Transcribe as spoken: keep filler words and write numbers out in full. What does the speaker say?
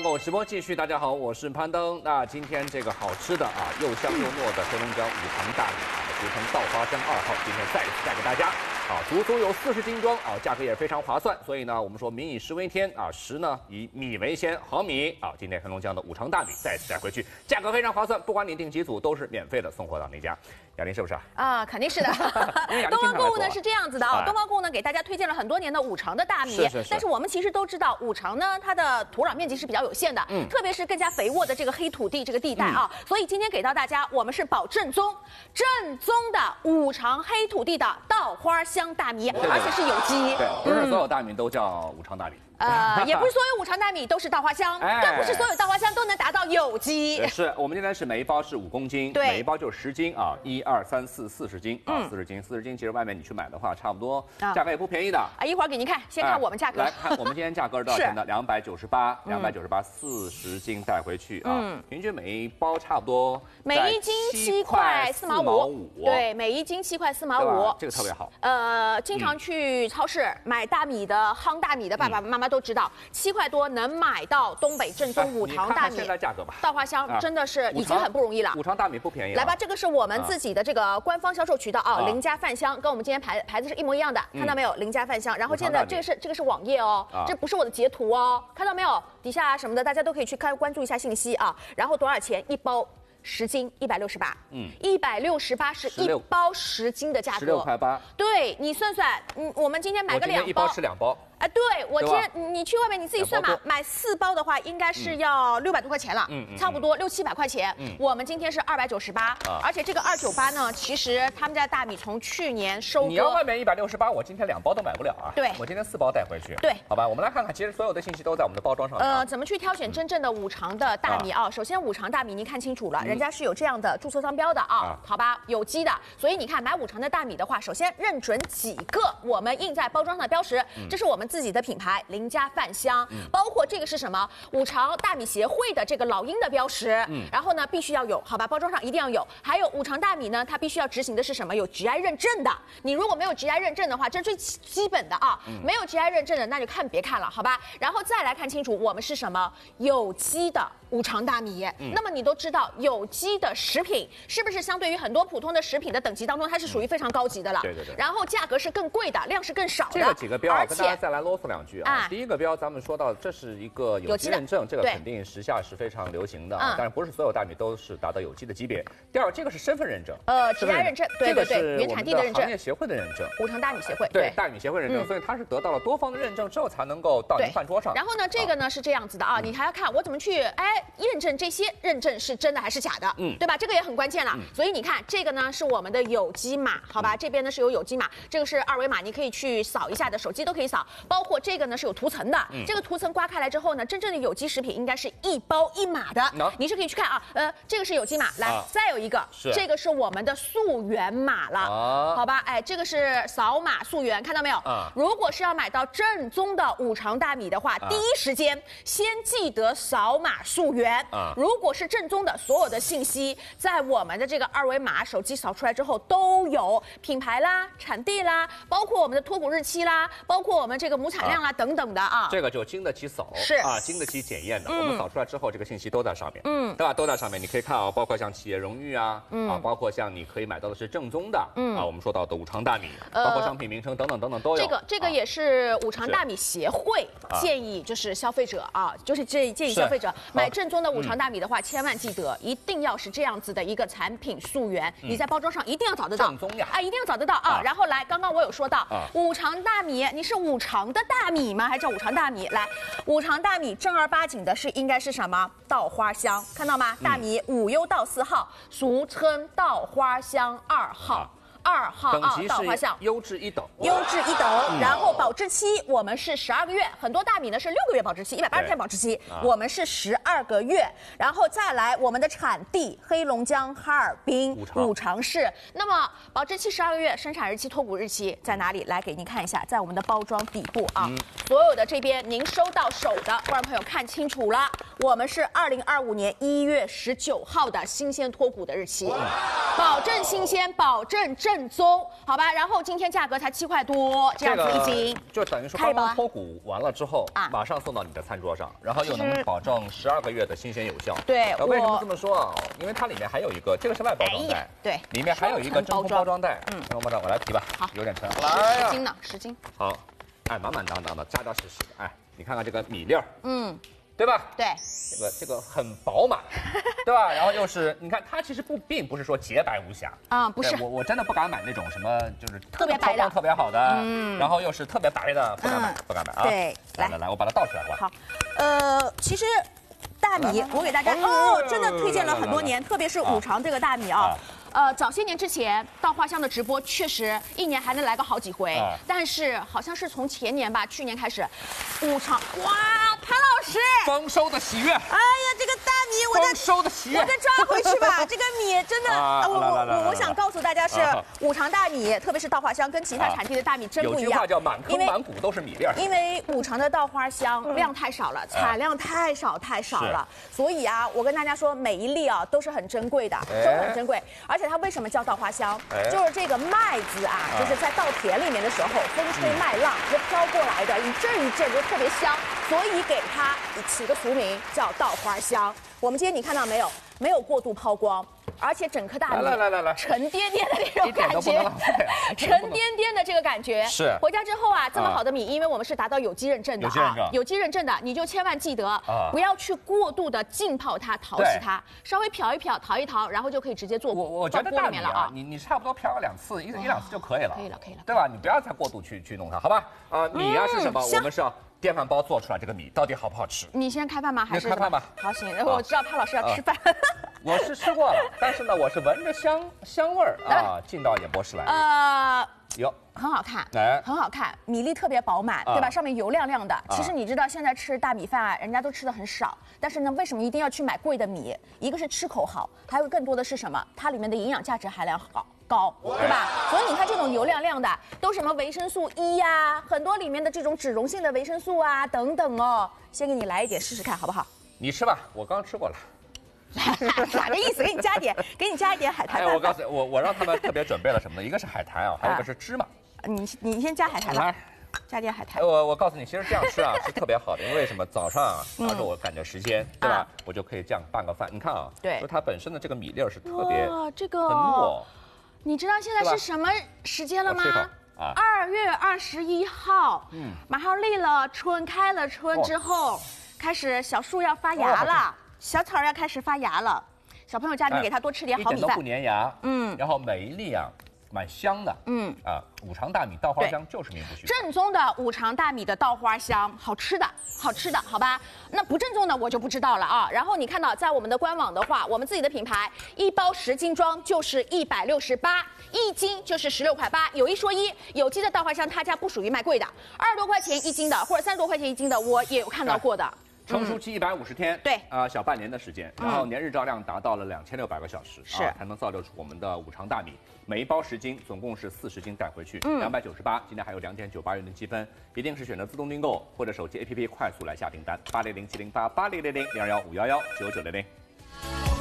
购直播继续，大家好，我是攀登。那今天这个好吃的啊，又香又糯的黑龙江五常大米啊，俗称稻花香二号，今天再次带给大家。啊，足足有四十斤装啊，价格也非常划算。所以呢，我们说民以食为天啊，食呢以米为先，好米啊，今天黑龙江的五常大米再次带回去，价格非常划算，不管你订几组都是免费的送货到您家。雅玲是不是啊？ 啊，肯定是的。东方购物呢是这样子的啊，东方购物呢给大家推荐了很多年的五常的大米， 是是是。 但是我们其实都知道，五常呢它的土壤面积是比较有限的，嗯，特别是更加肥沃的这个黑土地这个地带啊，嗯、所以今天给到大家，我们是保正宗、正宗的五常黑土地的稻花香大米。而且是有机， 对，不是所有大米都叫五常大米。 呃，也不是所有五常大米都是稻花香， 哎、 更不是所有稻花香都能达到有机。 是我们今天是每一包是五公斤， 对， 每一包就是十斤啊，一二三四四十斤啊，四十斤，四十斤，其实外面你去买的话，差不多价格也不便宜的啊。一会儿给您看，先看我们价格。 来看我们今天价格是多少钱呢？两百九十八，两百九十八，四十斤带回去啊，平均每一包差不多每一斤七块四毛五，对，每一斤七块四毛五， 这个特别好。 呃，经常去超市买大米的、夯大米的爸爸妈妈都知道。七块多能买到东北正宗五常大米， 现在价格吧， 稻花香真的是已经很不容易了。 五常大米不便宜。 来吧，这个是我们自己的这个官方销售渠道啊，林家饭香，跟我们今天牌牌子是一模一样的，看到没有？林家饭香。然后现在这个是这个是网页哦，这不是我的截图哦，看到没有？底下什么的大家都可以去看关注一下信息啊。然后多少钱一包？十斤一百六十八，嗯，一百六十八是一包十斤的价格， 十六块八。 对你算算，嗯，我们今天买个两包， 一包吃两包。 啊，对我今天你去外面你自己算嘛，买四包的话应该是要六百多块钱了，嗯，差不多六七百块钱。嗯，我们今天是二百九十八，而且这个二九八呢，其实他们家大米从去年收割， 你要外面一百六十八，我今天两包都买不了啊。 对， 我今天四包带回去。 对， 好吧，我们来看看，其实所有的信息都在我们的包装上。 呃，怎么去挑选真正的五常的大米啊？首先五常大米您看清楚了，人家是有这样的注册商标的啊，好吧，有机的。所以你看买五常的大米的话，首先认准几个我们印在包装上的标识，这是我们自己的品牌。林家饭香，嗯、包括这个是什么？五常大米协会的这个老鹰的标识，嗯，然后呢必须要有，好吧，包装上一定要有。还有五常大米呢，它必须要执行的是什么？有 G I 认证的。你如果没有 G I 认证的话，这是最基本的啊，嗯、没有 G I 认证的那就看别看了，好吧。然后再来看清楚，我们是什么？有机的五常大米。嗯、那么你都知道，有机的食品是不是相对于很多普通的食品的等级当中，它是属于非常高级的了？ 对对对。 然后价格是更贵的，量是更少的。 这个几个标，跟大家再来啰嗦两句啊。第一个标，咱们说到这是一个有机认证，这个肯定时下是非常流行的，但是不是所有大米都是达到有机的级别。第二，这个是身份认证， 呃，G I 认证，对对对，原产地的认证， 行业协会的认证， 五常大米协会， 对大米协会认证，所以它是得到了多方的认证之后才能够到您饭桌上。 然后呢，这个呢是这样子的啊，你还要看我怎么去哎验证这些认证是真的还是假的，嗯，对吧？这个也很关键了。所以你看这个呢是我们的有机码，好吧？这边呢是有有机码，这个是二维码，你可以去扫一下的，手机都可以扫。包括这个呢是有涂层的，这个涂层刮开来之后呢，真正的有机食品应该是一包一码的，你是可以去看啊。呃，这个是有机码，来，再有一个，这个是我们的溯源码了，好吧？哎，这个是扫码溯源，看到没有？如果是要买到正宗的五常大米的话，第一时间先记得扫码溯源。如果是正宗的，所有的信息在我们的这个二维码手机扫出来之后都有品牌啦、产地啦，包括我们的脱谷日期啦，包括我们这个亩产量啦等等的啊。 这个就经得起扫， 是啊，经得起检验的。我们扫出来之后，这个信息都在上面，嗯，对吧？都在上面，你可以看啊，包括像企业荣誉啊，啊，包括像你可以买到的是正宗的，啊，我们说到的五常大米，包括商品名称等等等等都有。 这个这个也是五常大米协会建议，就是消费者啊，就是这建议消费者买正宗的五常大米的话，千万记得一定要是这样子的一个产品溯源，你在包装上一定要找得到， 正宗呀， 啊，一定要找得到啊。然后来，刚刚我有说到五常大米，你是五常的大米吗？还是叫五常大米？来，五常大米正儿八经的是应该是什么？稻花香，看到吗？大米五优稻四号，俗称稻花香二号。二号啊，稻花香优质一等， 优质一等。嗯、然后保质期我们是十二个月，很多大米呢是六个月保质期，一百八十天保质期，啊、我们是十二个月。然后再来我们的产地黑龙江哈尔滨五常市，那么保质期十二个月，生产日期、脱谷日期在哪里？来给您看一下，在我们的包装底部啊，嗯、所有的这边您收到手的观众朋友看清楚了，我们是二零二五年一月十九号的新鲜脱谷的日期，嗯、保证新鲜，保证真。 正宗，好吧？然后今天价格才七块多，这样子一斤， 就等于说刚刚脱骨完了之后啊，马上送到你的餐桌上，然后又能保证十二个月的新鲜有效。 对， 为什么这么说啊？因为它里面还有一个，这个是外包装袋， 对， 里面还有一个真空包装袋。嗯，真空包装，我来提吧。 好， 有点沉。 来呀，十斤呢，十斤。 好，哎，满满当当的，扎扎实实的。哎，你看看这个米粒儿， 嗯， 对吧？ 对。 这个这个很饱满，对吧？然后又是你看它其实不并不是说洁白无瑕啊，不是。 我我真的不敢买那种什么就是特别白的、 特别好的，嗯，然后又是特别白的，不敢买，不敢买啊。 对， 来来来，我把它倒出来吧。 好，呃，其实大米我给大家哦，真的推荐了很多年，特别是五常这个大米啊。 呃，早些年之前，稻花香的直播确实一年还能来个好几回，啊、但是好像是从前年吧，去年开始，五常哇，潘老师丰收的喜悦，哎呀，这个大米我再丰收的喜悦， 我再抓回去吧。这个米真的，啊、我我我我想告诉大家是五常大米，特别是稻花香，跟其他产地的大米真不一样。 有句话叫满坑满谷都是米粒儿， 因为五常的稻花香量太少了，产量太少太少了，所以啊，我跟大家说，每一粒啊都是很珍贵的，都很珍贵，而且它为什么叫稻花香？就是这个麦子啊，就是在稻田里面的时候，风吹麦浪就飘过来的，一阵一阵就特别香，所以给它起个俗名叫稻花香。我们今天你看到没有？没有过度抛光，而且整颗大米来来来来沉甸甸的那种感觉， 沉甸甸的这个感觉。 是回家之后啊，这么好的米，因为我们是达到有机认证的啊，有机认证的，你就千万记得不要去过度的浸泡它、淘洗它，稍微漂一漂、淘一淘，然后就可以直接做我我觉得大米啊，你你差不多漂两次，一一两次就可以了， 可以了可以了， 对吧？你不要再过度去去弄它，好吧？啊，米啊是什么？我们是要。电饭煲做出来这个米到底好不好吃？ 你先开饭吗？还是开饭吧。 好，行。我知道潘老师要吃饭。 我是吃过了，但是呢，我是闻着香香味儿啊，进到演播室来。呃， 有很好看，哎，很好看，米粒特别饱满，对吧？上面油亮亮的。其实你知道现在吃大米饭啊，人家都吃的很少，但是呢，为什么一定要去买贵的米？一个是吃口好，还有更多的是什么？它里面的营养价值含量好。高，对吧？所以你看这种油亮亮的，都什么维生素 E 呀、啊，很多里面的这种脂溶性的维生素啊等等哦。先给你来一点试试看，好不好？ 你吃吧，我刚吃过了。 哪个意思？给你加点，给你加一点海苔。 哎，我告诉你，我我让他们特别准备了什么呢？一个是海苔啊，还有一个是芝麻。 你你先加海苔吧。加点海苔。 我我告诉你，其实这样吃啊是特别好的，因为什么？早上啊，假如说我赶着时间，对吧？我就可以这样拌个饭。你看啊， 对， 就它本身的这个米粒儿是特别这个很糯。 你知道现在是什么时间了吗？二月二十一号，嗯，马上立了春，开了春之后，开始小树要发芽了，小草要开始发芽了。小朋友家里面给他多吃点好米饭， 一点都不粘牙，嗯，然后每一粒啊。蛮香的，嗯啊，五常大米稻花香就是名不虚传。 正宗的五常大米的稻花香，好吃的，好吃的，好吧？那不正宗的我就不知道了啊。然后你看到在我们的官网的话，我们自己的品牌一包十斤装就是一百六十八，一斤就是十六块八。有一说一，有机的稻花香他家不属于卖贵的，二十多块钱一斤的或者三十多块钱一斤的，我也有看到过的。 成熟期一百五十天， 对， 啊、呃，小半年的时间，然后年日照量达到了两千六百个小时， 是、 啊、才能造就出我们的五常大米。每一包十斤，总共是四十斤带回去，两百九十八。今天还有两点九八元的积分，一定是选择自动订购或者手机 A P P 快速来下订单，八零零七零八八零零零零二幺五幺幺九九零零。